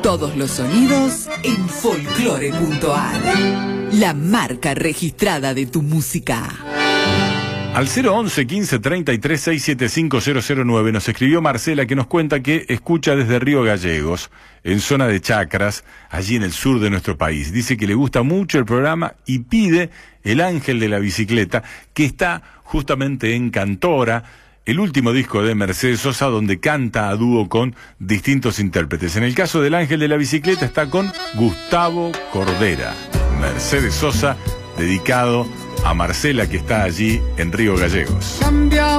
Todos los sonidos en folclore.ar. La marca registrada de tu música. Al 011 15 33 675 009 nos escribió Marcela, que nos cuenta que escucha desde Río Gallegos, en zona de Chacras, allí en el sur de nuestro país. Dice que le gusta mucho el programa y pide El Ángel de la Bicicleta, que está justamente en Cantora, el último disco de Mercedes Sosa, donde canta a dúo con distintos intérpretes. En el caso del Ángel de la Bicicleta está con Gustavo Cordera. Mercedes Sosa, dedicado a Marcela, que está allí en Río Gallegos.